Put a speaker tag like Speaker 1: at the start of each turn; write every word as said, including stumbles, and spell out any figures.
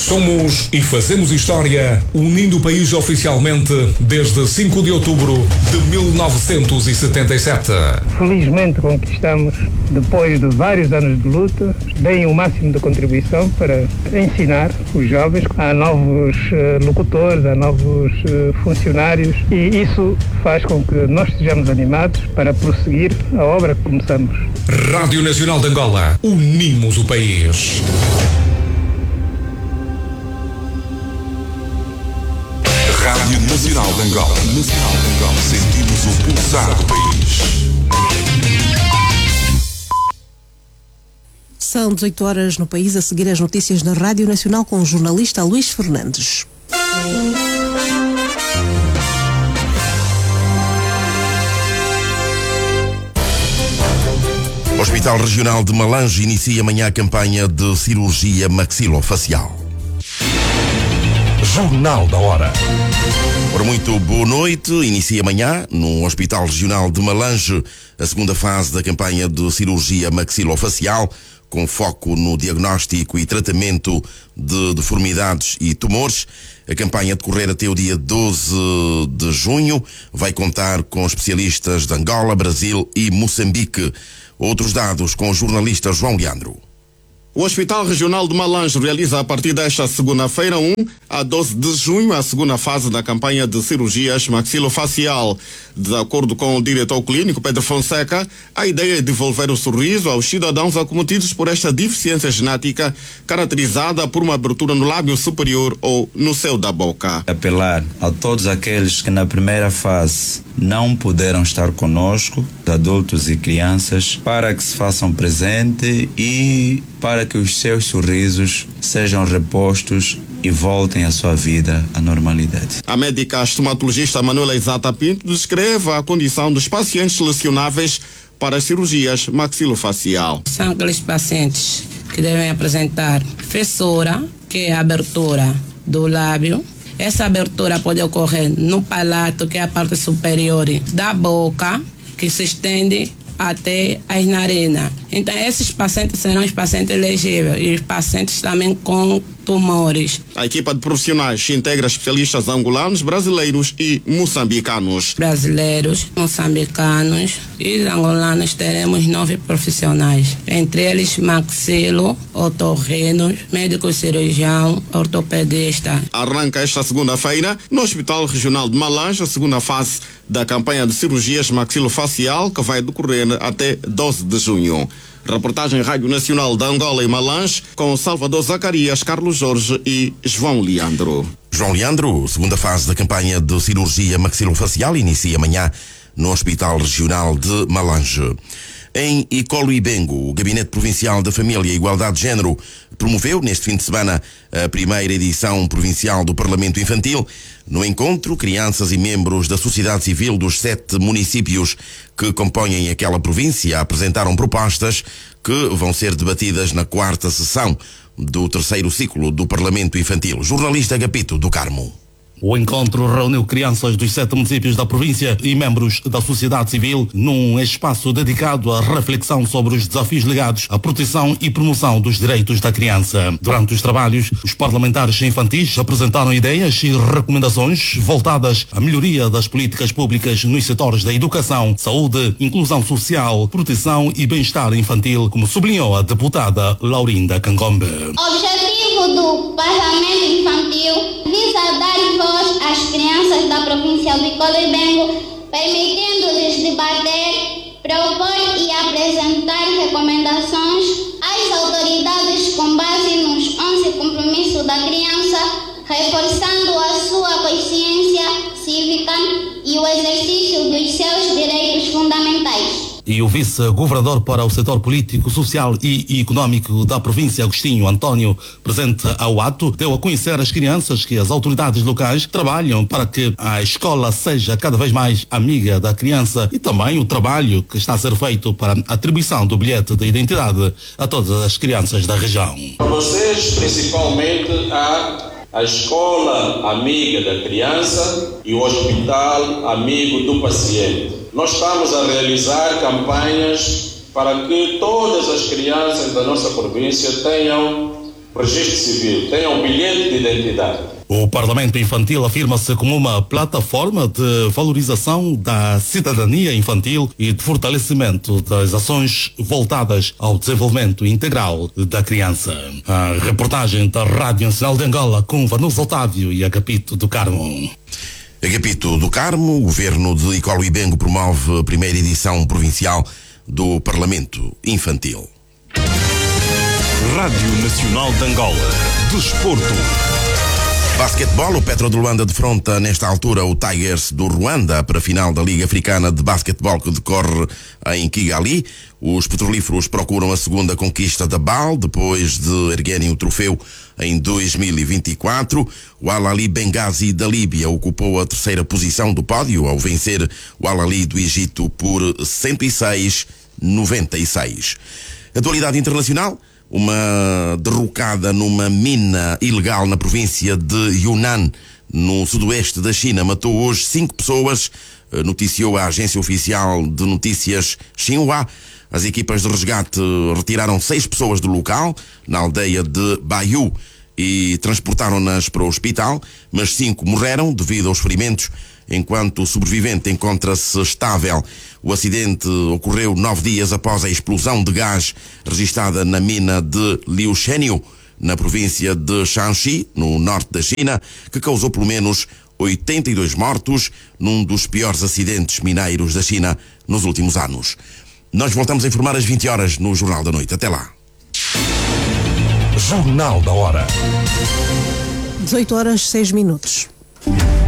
Speaker 1: Somos e fazemos história, unindo o país oficialmente desde cinco de outubro de mil novecentos e setenta e sete.
Speaker 2: Felizmente conquistamos, depois de vários anos de luta, deem o máximo de contribuição para ensinar os jovens. Há novos uh, locutores, há novos uh, funcionários, e isso faz com que nós estejamos animados para prosseguir a obra que começamos.
Speaker 1: Rádio Nacional de Angola, unimos o país.
Speaker 3: Rádio Nacional de Angola. Nacional de Angola. Sentimos o pulsar do país.
Speaker 4: São dezoito horas no país, a seguir as notícias da Rádio Nacional com o jornalista Luís Fernandes.
Speaker 5: O Hospital Regional de Malange inicia amanhã a campanha de cirurgia maxilofacial.
Speaker 6: Jornal da Hora.
Speaker 5: Ora, muito boa noite. Inicia amanhã, no Hospital Regional de Malange, a segunda fase da campanha de cirurgia maxilofacial, com foco no diagnóstico e tratamento de deformidades e tumores. A campanha a decorrer até o dia doze de junho vai contar com especialistas de Angola, Brasil e Moçambique. Outros dados com o jornalista João Leandro.
Speaker 7: O Hospital Regional de Malange realiza a partir desta segunda-feira, um a doze de junho, a segunda fase da campanha de cirurgias maxilofacial. De acordo com o diretor clínico Pedro Fonseca, a ideia é devolver o sorriso aos cidadãos acometidos por esta deficiência genética, caracterizada por uma abertura no lábio superior ou no céu da boca.
Speaker 8: Apelar a todos aqueles que na primeira fase não puderam estar conosco, adultos e crianças, para que se façam presente e para que os seus sorrisos sejam repostos e voltem à sua vida à normalidade.
Speaker 7: A médica estomatologista Manuela Isata Pinto descreve a condição dos pacientes selecionáveis para as cirurgias maxilofacial.
Speaker 9: São aqueles pacientes que devem apresentar fissura, que é a abertura do lábio. Essa abertura pode ocorrer no palato, que é a parte superior da boca, que se estende até as narinas. Então, esses pacientes serão os pacientes elegíveis e os pacientes também com tumores.
Speaker 7: A equipa de profissionais integra especialistas angolanos, brasileiros e moçambicanos.
Speaker 9: Brasileiros, moçambicanos e angolanos teremos nove profissionais. Entre eles, maxilo, otorrino, médico cirurgião, ortopedista.
Speaker 7: Arranca esta segunda-feira, no Hospital Regional de Malange, a segunda fase da campanha de cirurgias maxilofacial, que vai decorrer até doze de junho. Reportagem Rádio Nacional de Angola e Malange, com Salvador Zacarias, Carlos Jorge e João Leandro.
Speaker 5: João Leandro, segunda fase da campanha de cirurgia maxilofacial inicia amanhã no Hospital Regional de Malange. Em Icolo-Ibengo, o Gabinete Provincial da Família e Igualdade de Género promoveu neste fim de semana a primeira edição provincial do Parlamento Infantil. No encontro, crianças e membros da sociedade civil dos sete municípios que compõem aquela província apresentaram propostas que vão ser debatidas na quarta sessão do terceiro ciclo do Parlamento Infantil. Jornalista Agapito do Carmo.
Speaker 6: O encontro reuniu crianças dos sete municípios da província e membros da sociedade civil num espaço dedicado à reflexão sobre os desafios ligados à proteção e promoção dos direitos da criança. Durante os trabalhos, os parlamentares infantis apresentaram ideias e recomendações voltadas à melhoria das políticas públicas nos setores da educação, saúde, inclusão social, proteção e bem-estar infantil, como sublinhou a deputada Laurinda Cangombe.
Speaker 10: O objetivo do Parlamento Infantil visa dar voz às crianças da província do Icolo-Ibengo, permitindo-lhes debater, propor e apresentar recomendações às autoridades com base nos onze compromissos da criança, reforçando a sua consciência cívica e o exercício dos seus direitos fundamentais.
Speaker 6: E o vice-governador para o setor político, social e econômico da província, Agostinho António, presente ao ato, deu a conhecer às crianças que as autoridades locais trabalham para que a escola seja cada vez mais amiga da criança e também o trabalho que está a ser feito para a atribuição do bilhete de identidade a todas as crianças da região.
Speaker 11: Para vocês, principalmente, há a escola amiga da criança e o hospital amigo do paciente. Nós estamos a realizar campanhas para que todas as crianças da nossa província tenham registro civil, tenham bilhete de identidade.
Speaker 6: O Parlamento Infantil afirma-se como uma plataforma de valorização da cidadania infantil e de fortalecimento das ações voltadas ao desenvolvimento integral da criança. A reportagem da Rádio Nacional de Angola com Vanusa Otávio e Agapito do Carmo.
Speaker 5: Agapito do Carmo, o governo de Icolo Ibengo promove a primeira edição provincial do Parlamento Infantil.
Speaker 3: Rádio Nacional de Angola. Desporto.
Speaker 5: Basquetebol, o Petro de Luanda defronta nesta altura o Tigers do Ruanda para a final da Liga Africana de Basquetebol que decorre em Kigali. Os petrolíferos procuram a segunda conquista da B A L depois de erguerem o troféu em dois mil e vinte e quatro. O Al-Ali Benghazi da Líbia ocupou a terceira posição do pódio ao vencer o Al-Ali do Egito por cento e seis a noventa e seis. Atualidade internacional. Uma derrocada numa mina ilegal na província de Yunnan, no sudoeste da China, matou hoje cinco pessoas, noticiou a agência oficial de notícias Xinhua. As equipas de resgate retiraram seis pessoas do local, na aldeia de Baiyu, e transportaram-nas para o hospital, mas cinco morreram devido aos ferimentos, enquanto o sobrevivente encontra-se estável. O acidente ocorreu nove dias após a explosão de gás registada na mina de Liusheniu, na província de Shanxi, no norte da China, que causou pelo menos oitenta e dois mortos, num dos piores acidentes mineiros da China nos últimos anos. Nós voltamos a informar às vinte horas no Jornal da Noite. Até lá.
Speaker 3: Jornal da Hora.
Speaker 4: dezoito horas, seis minutos.